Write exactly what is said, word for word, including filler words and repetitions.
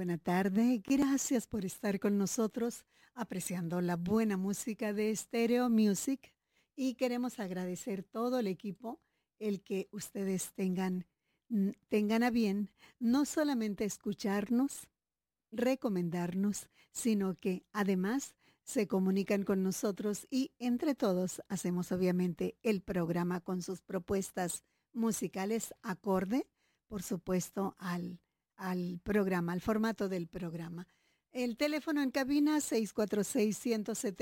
buena tarde. Gracias por estar con nosotros apreciando la buena música de Stereo Music y queremos agradecer todo el equipo el que ustedes tengan, tengan a bien no solamente escucharnos, recomendarnos, sino que además se comunican con nosotros y entre todos hacemos obviamente el programa con sus propuestas musicales acorde, por supuesto, al, al programa, al formato del programa. El teléfono en cabina seis cuatro seis, uno siete